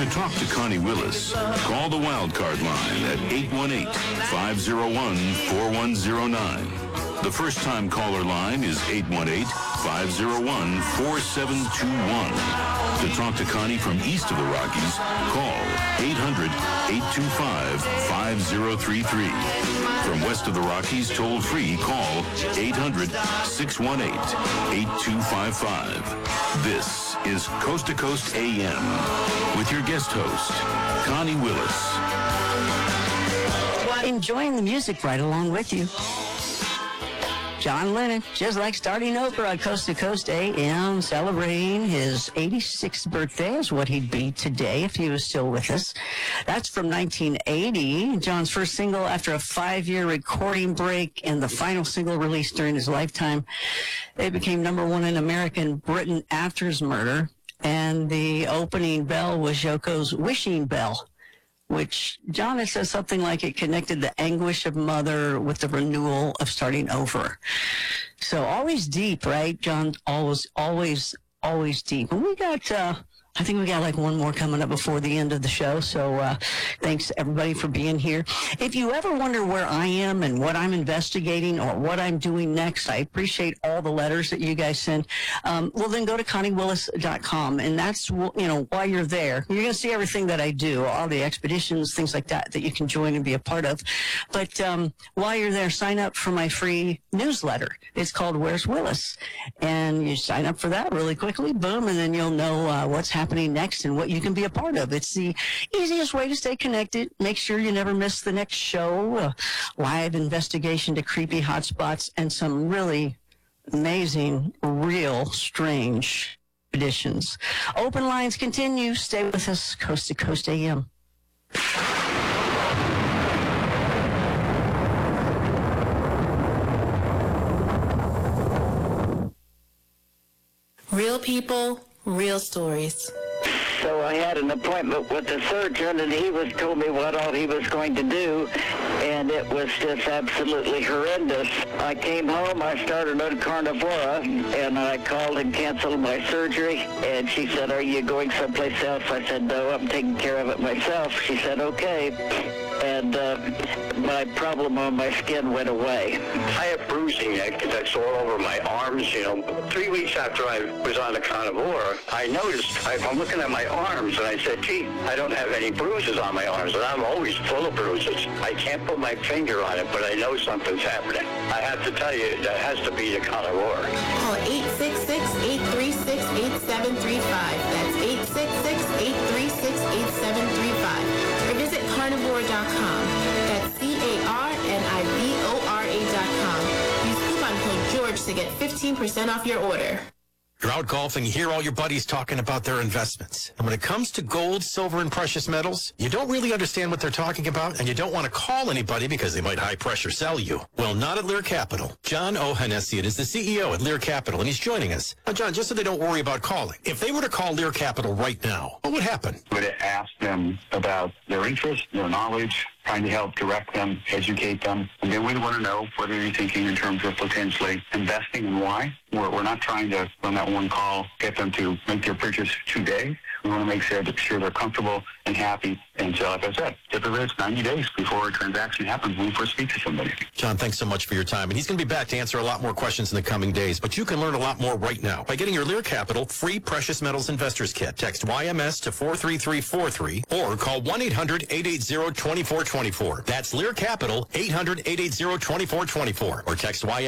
To talk to Connie Willis, call the Wildcard line at 818-501-4109. The first-time caller line is 818-501-4721. To talk to Connie from east of the Rockies, call 800-825-5033. From west of the Rockies, toll-free, call 800-618-8255. This is Coast to Coast AM with your guest host, Connie Willis. Enjoying the music right along with you. John Lennon, just like starting over on Coast to Coast AM, celebrating his 86th birthday is what he'd be today if he was still with us. That's from 1980, John's first single after a 5-year recording break and the final single released during his lifetime. They became number one in America and Britain after his murder, and the opening bell was Yoko's Wishing Bell, which John had said something like it connected the anguish of mother with the renewal of starting over. So always deep, right? John, always deep. And we got, I think we got like one more coming up before the end of the show. So thanks everybody for being here. If you ever wonder where I am and what I'm investigating or what I'm doing next, I appreciate all the letters that you guys send. Well, then go to ConnieWillis.com, and that's, while you're there, you're going to see everything that I do, all the expeditions, things like that you can join and be a part of. But while you're there, sign up for my free newsletter. It's called Where's Willis? And you sign up for that really quickly, boom, and then you'll know what's happening next and what you can be a part of. It's the easiest way to stay connected. Make sure you never miss the next show, live investigation to creepy hotspots, and some really amazing, real, strange editions. Open lines continue. Stay with us, Coast to Coast AM. Real people, real stories. So I had an appointment with the surgeon, and he told me what all he was going to do, and it was just absolutely horrendous. I came home, I started on Carnivora, and I called and canceled my surgery, and she said, "Are you going someplace else?" I said, "No, I'm taking care of it myself." She said, "Okay." And my problem on my skin went away. I have bruising that's all over my arms. 3 weeks after I was on the Carnivora, I noticed, I'm looking at my arms, and I said, "Gee, I don't have any bruises on my arms," and I'm always full of bruises. I can't put my finger on it, but I know something's happening. I have to tell you, that has to be the Carnivora. Call 866-836-8735. That's 866-836-8735. Or visit carnivora.com. That's CARNIVORA.com. Use coupon code George to get 15% off your order. You're out golfing, you hear all your buddies talking about their investments. And when it comes to gold, silver, and precious metals, you don't really understand what they're talking about, and you don't want to call anybody because they might high-pressure sell you. Well, not at Lear Capital. John Ohanessian is the CEO at Lear Capital, and he's joining us. Now, John, just so they don't worry about calling, if they were to call Lear Capital right now, what would happen? I would ask them about their interest, their knowledge, trying to help direct them, educate them. And then we'd want to know what are you thinking in terms of potentially investing and why. We're not trying to, on that one call, get them to make their purchase today. We want to make sure they're comfortable and happy. And so, like I said, typically it's 90 days before a transaction happens when we first speak to somebody. John, thanks so much for your time. And he's going to be back to answer a lot more questions in the coming days. But you can learn a lot more right now by getting your Lear Capital free Precious Metals Investors Kit. Text YMS to 43343 or call 1-800-880-2424. That's Lear Capital, 800-880-2424. Or text YMS